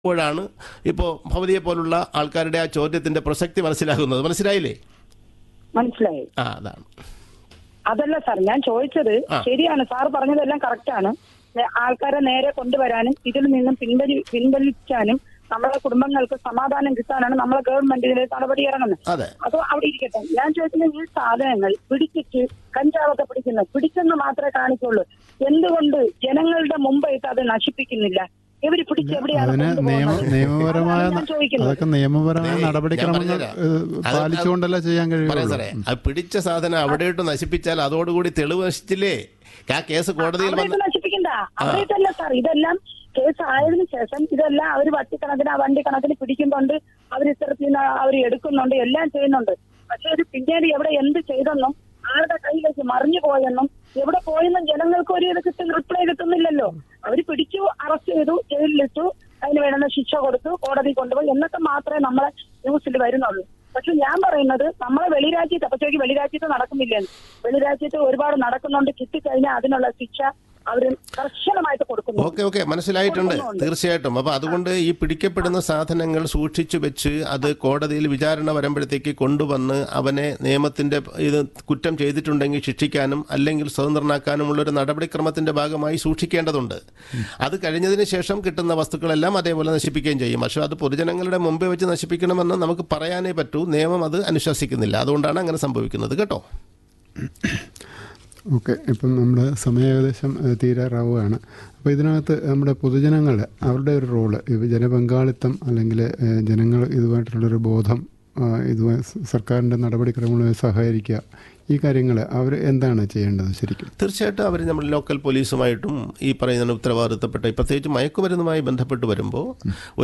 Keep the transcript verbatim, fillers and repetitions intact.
പ്പോഴാണ് ഇപ്പോൾ ഭവതിയെ പോലുള്ള ആൾക്കാരുടെ ആ ചോദ്യത്തിന്റെ പ്രസക്തി മനസ്സിലാകുന്നത്. മനസ്സിലായില്ലേ? മനസ്സിലായി. ആ അതാണ്. അതല്ല സാർ ഞാൻ ചോദിച്ചത്. ശരിയാണ്, സാർ പറഞ്ഞതെല്ലാം കറക്റ്റാണ്. ആൾക്കാരെ നേരെ കൊണ്ടുവരാനും ഇതിൽ നിന്നും പിൻവലി പിൻവലിക്കാനും നമ്മളെ കുടുംബങ്ങൾക്ക് സമാധാനം കിട്ടാനാണ് നമ്മളെ ഗവൺമെന്റിലെ നടപടി ഇറങ്ങുന്നത്. അത് അവിടെ ഇരിക്കട്ടെ. ഞാൻ ചോദിക്കുന്നത്, ഈ സാധനങ്ങൾ പിടിച്ചിട്ട് കഞ്ചാവൊക്കെ പിടിക്കുന്നത് പിടിച്ചെന്ന് മാത്രമേ കാണിക്കുള്ളൂ. എന്തുകൊണ്ട് ജനങ്ങളുടെ മുമ്പായിട്ട് അത് നശിപ്പിക്കുന്നില്ല? ഇവര് പിടിച്ച് എവിടെയാണ് നിയമപരമായ അതൊക്കെ നിയമപരമായ നടപടിക്രമങ്ങൾ പാലിച്ചുകൊണ്ടല്ല ചെയ്യാൻ കഴിയും. അത് പിടിച്ച സാധനം അവിടെയിട്ട് നശിപ്പിച്ചാൽ അതോടുകൂടി തെളിവ് നശിച്ചില്ലേ? ആ കേസ് കോടതിയിൽ നശിപ്പിക്കണ്ട. അവിടെയിട്ടല്ല സാർ, ഇതെല്ലാം കേസ് ആയതിനു ശേഷം ഇതെല്ലാം അവർ വട്ടിക്കണക്കിന് ആ വണ്ടി കണക്കിന് പിടിക്കുന്നുണ്ട്, അവർ ഇത്തരത്തിൽ നിന്ന് അവർ എടുക്കുന്നുണ്ട്, എല്ലാം ചെയ്യുന്നുണ്ട്. പക്ഷെ ഇത് പിന്നീട് എവിടെ എന്ത് ചെയ്തെന്നും ആരുടെ കയ്യിലേക്ക് മറിഞ്ഞു പോയെന്നും എവിടെ പോയെന്നും ജനങ്ങൾക്ക് ഒരു ഇത് കിട്ടുന്ന റിപ്ലൈ കിട്ടുന്നില്ലല്ലോ. അവര് പിടിച്ചു, അറസ്റ്റ് ചെയ്തു, ജയിലിലിട്ടു, അതിന് വേണ്ടുന്ന ശിക്ഷ കൊടുത്തു, കോടതി കൊണ്ടുപോയി എന്നൊക്കെ മാത്രമേ നമ്മളെ ന്യൂസിൽ വരുന്നുള്ളൂ. പക്ഷെ ഞാൻ പറയുന്നത് നമ്മളെ വെളിരാജ്യത്ത് അപ്പത്തേക്ക് വെളിരാജ്യത്ത് നടക്കുന്നില്ലെന്ന്. വെളിരാജ്യത്ത് ഒരുപാട് നടക്കുന്നുണ്ട്. കിട്ടിക്കഴിഞ്ഞാൽ അതിനുള്ള ശിക്ഷ അവർ കർശനമായിട്ട് കൊടുക്കുന്നു. ഓക്കെ ഓക്കെ മനസ്സിലായിട്ടുണ്ട്, തീർച്ചയായിട്ടും. അപ്പൊ അതുകൊണ്ട് ഈ പിടിക്കപ്പെടുന്ന സാധനങ്ങൾ സൂക്ഷിച്ചു വെച്ച് അത് കോടതിയിൽ വിചാരണ വരുമ്പോഴത്തേക്ക് കൊണ്ടുവന്ന് അവനെ നിയമത്തിന്റെ ഇത് കുറ്റം ചെയ്തിട്ടുണ്ടെങ്കിൽ ശിക്ഷിക്കാനും അല്ലെങ്കിൽ സ്വതന്ത്രനാക്കാനുമുള്ളൊരു നടപടിക്രമത്തിന്റെ ഭാഗമായി സൂക്ഷിക്കേണ്ടതുണ്ട്. അത് കഴിഞ്ഞതിന് ശേഷം കിട്ടുന്ന വസ്തുക്കളെല്ലാം അതേപോലെ നശിപ്പിക്കുകയും ചെയ്യും. പക്ഷെ അത് പൊതുജനങ്ങളുടെ മുമ്പേ വെച്ച് നശിപ്പിക്കണമെന്ന് നമുക്ക് പറയാനേ പറ്റൂ. നിയമം അത് അനുശാസിക്കുന്നില്ല. അതുകൊണ്ടാണ് അങ്ങനെ സംഭവിക്കുന്നത് കേട്ടോ. ഓക്കെ, ഇപ്പം നമ്മുടെ സമയം ഏകദേശം തീരാറാവുകയാണ്. അപ്പോൾ ഇതിനകത്ത് നമ്മുടെ പൊതുജനങ്ങൾ അവരുടെ ഒരു റോള്, ജനപങ്കാളിത്തം അല്ലെങ്കിൽ ജനങ്ങൾ ഇതുമായിട്ടുള്ളൊരു ബോധം, ഇതുമായി സർക്കാരിൻ്റെ നടപടിക്രമങ്ങളുമായി സഹകരിക്കുക, ഈ കാര്യങ്ങൾ അവർ എന്താണ് ചെയ്യേണ്ടത് ശരിക്കും? തീർച്ചയായിട്ടും അവർ നമ്മൾ ലോക്കൽ പോലീസുമായിട്ടും ഈ പറയുന്ന ഉത്തരവാദിത്തപ്പെട്ട പ്രത്യേകിച്ച് മയക്കുമരുന്നുമായി ബന്ധപ്പെട്ട് വരുമ്പോൾ